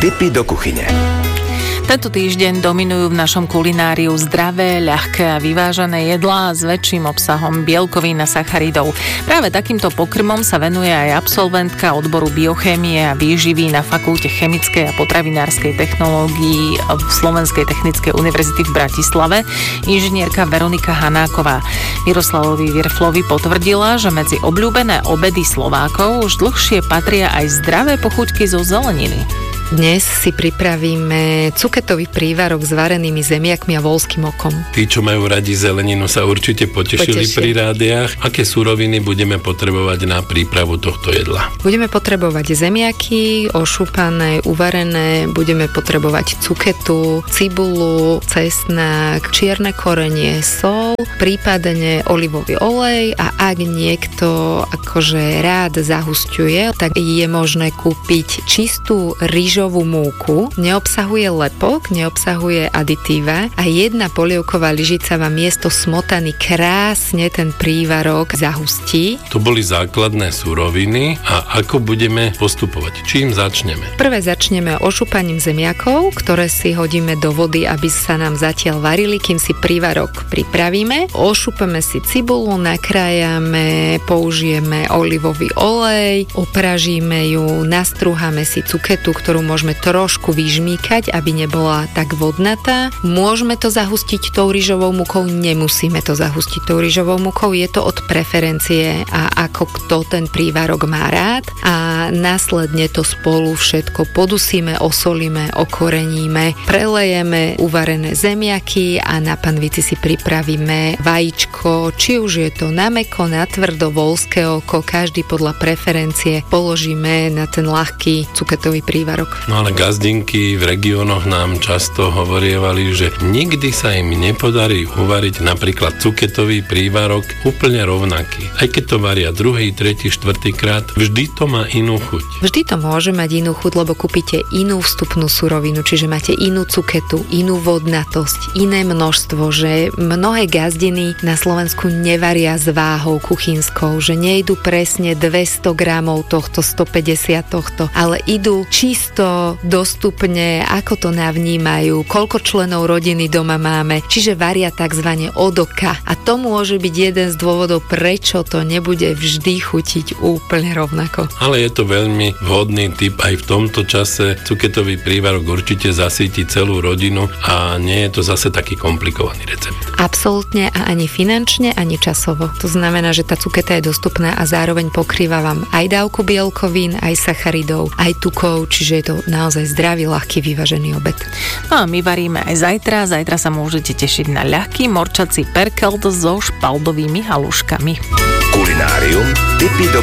Tipy do kuchyne. Tento týždeň dominujú v našom kulináriu zdravé, ľahké a vyvážené jedlá s väčším obsahom bielkovín a sacharidov. Práve takýmto pokrmom sa venuje aj absolventka odboru biochémie a výživy na Fakulte chemickej a potravinárskej technológií Slovenskej technickej univerzity v Bratislave, inžinierka Veronika Hanáková. Miroslavovi Virflovi potvrdila, že medzi obľúbené obedy Slovákov už dlhšie patria aj zdravé pochuťky zo zeleniny. Dnes si pripravíme cuketový prívarok s varenými zemiakmi a voľským okom. Tí, čo majú radi zeleninu, sa určite potešili pri rádiách. Aké suroviny budeme potrebovať na prípravu tohto jedla? Budeme potrebovať zemiaky, ošúpané, uvarené, budeme potrebovať cuketu, cibulu, cesnak, čierne korenie, sol, prípadne olivový olej a ak niekto akože rád zahusťuje, tak je možné kúpiť čistú rýžovú múku, neobsahuje lepok, neobsahuje aditíva a jedna polievková lyžica vám miesto smotany krásne ten prívarok zahustí. To boli základné suroviny a ako budeme postupovať? Čím začneme? Prvé začneme ošúpaním zemiakov, ktoré si hodíme do vody, aby sa nám zatiaľ varili, kým si prívarok pripravíme. Ošúpame si cibulu, nakrájame, použijeme olivový olej, opražíme ju, nastrúhame si cuketu, ktorú môžeme trošku vyžmýkať, aby nebola tak vodnatá. Môžeme to zahustiť tou rýžovou múkou, nemusíme to zahustiť tou rýžovou múkou, je to od preferencie a ako kto ten prívarok má rád a následne to spolu všetko podusíme, osolíme, okoreníme, prelejeme uvarené zemiaky a na panvici si pripravíme vajíčko, či už je to na mäkko, na tvrdo, voľské oko, každý podľa preferencie položíme na ten ľahký cuketový prívarok. No ale gazdinky v regiónoch nám často hovorievali, že nikdy sa im nepodarí uvariť napríklad cuketový prívarok úplne rovnaký. Aj keď to varia druhý, tretí, štvrtý krát, vždy to má inú chuť. Vždy to môže mať inú chuť, lebo kúpite inú vstupnú surovinu, čiže máte inú cuketu, inú vodnatosť, iné množstvo, že mnohé gazdiny na Slovensku nevaria s váhou kuchynskou, že nejdu presne 200 gramov tohto, 150 tohto, ale idú čisto dostupne, ako to navnímajú, koľko členov rodiny doma máme, čiže varia takzvané od oka. A to môže byť jeden z dôvodov, prečo to nebude vždy chutiť úplne rovnako. Ale je to veľmi vhodný tip aj v tomto čase. Cuketový prívarok určite zasíti celú rodinu a nie je to zase taký komplikovaný recept. Absolútne a ani finančne, ani časovo. To znamená, že tá cuketa je dostupná a zároveň pokrýva vám aj dávku bielkovín, aj sacharidov, aj tukov, čiže je to naozaj zdravý, ľahký, vyvážený obed. No a my varíme aj zajtra. Zajtra sa môžete tešiť na ľahký morčací perkelt so špaldovými haluškami. Kulinárium, tipy do